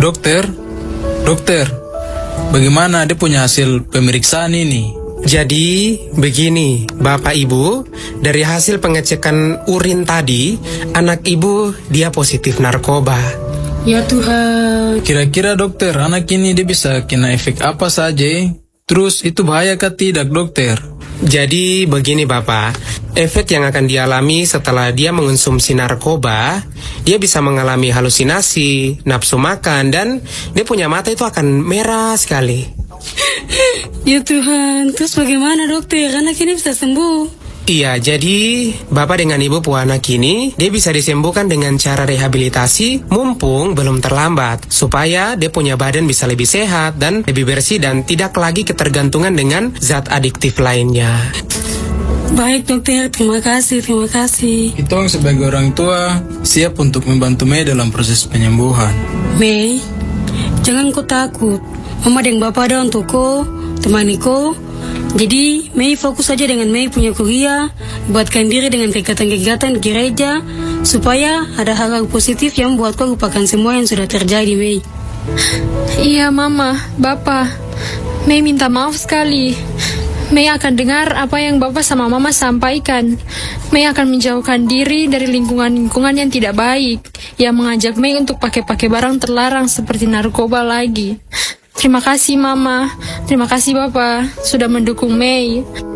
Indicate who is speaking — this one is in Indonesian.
Speaker 1: Dokter, dokter, bagaimana dia punya hasil pemeriksaan ini?
Speaker 2: Jadi, begini, Bapak Ibu, dari hasil pengecekan urin tadi, anak Ibu dia positif narkoba.
Speaker 3: Ya Tuhan.
Speaker 1: Kira-kira dokter, anak ini dia bisa kena efek apa saja? Terus itu bahayakah tidak dokter?
Speaker 2: Jadi begini Bapak, efek yang akan dialami setelah dia mengonsumsi narkoba, dia bisa mengalami halusinasi, nafsu makan, dan dia punya mata itu akan merah sekali.
Speaker 3: Ya Tuhan, terus bagaimana dokter? Anak ini bisa sembuh?
Speaker 2: Iya, jadi Bapak dengan Ibu anak ini, dia bisa disembuhkan dengan cara rehabilitasi mumpung belum terlambat, supaya dia punya badan bisa lebih sehat dan lebih bersih dan tidak lagi ketergantungan dengan zat adiktif lainnya.
Speaker 3: Baik dokter, terima kasih, terima kasih.
Speaker 1: Kita sebagai orang tua siap untuk membantu Mei dalam proses penyembuhan.
Speaker 3: Mei, jangan kau takut. Mama dan Bapak ada untuk kau, temani kau. Jadi, Mei fokus saja dengan Mei punya kuliah, buatkan diri dengan kegiatan-kegiatan gereja, supaya ada hal-hal positif yang membuat kau lupakan semua yang sudah terjadi, Mei.
Speaker 4: Iya, Mama, Bapak. Mei minta maaf sekali. Mei akan dengar apa yang Bapak sama Mama sampaikan. Mei akan menjauhkan diri dari lingkungan-lingkungan yang tidak baik, yang mengajak Mei untuk pakai barang terlarang seperti narkoba lagi. Terima kasih Mama, terima kasih Bapak sudah mendukung Mei.